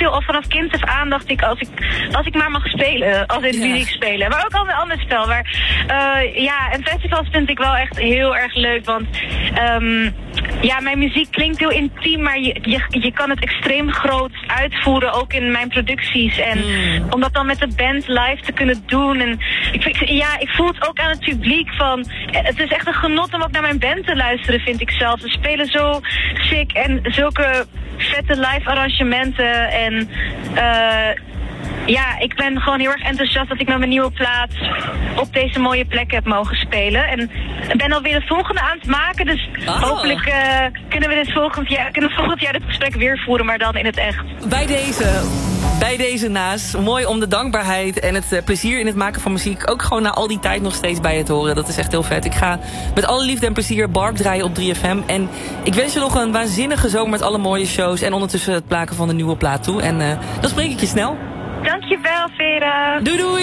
bedoel, al vanaf kind af aan dacht ik, als ik maar mag spelen, als in muziek spelen. Maar ook al een ander spel. Maar en festivals vind ik wel echt heel erg leuk, want mijn muziek klinkt heel intiem, maar je kan het extreem groot uitvoeren, ook in mijn producties. En om dat dan met de band live te kunnen doen. En ik voel het ook aan het publiek van, het is echt een genot om ook naar mijn band te luisteren, vind ik zelf. Ze spelen zo sick en zulke vette live arrangementen en ik ben gewoon heel erg enthousiast dat ik met mijn nieuwe plaat op deze mooie plek heb mogen spelen. En ik ben alweer de volgende aan het maken, dus hopelijk kunnen we volgend jaar dit gesprek weer voeren, maar dan in het echt. Bij deze naast, mooi om de dankbaarheid en het plezier in het maken van muziek ook gewoon na al die tijd nog steeds bij het horen. Dat is echt heel vet. Ik ga met alle liefde en plezier Barb draaien op 3FM. En ik wens je nog een waanzinnige zomer met alle mooie shows en ondertussen het plakken van de nieuwe plaat toe. En dan spreek ik je snel. Dankjewel, Vera. Doei doei!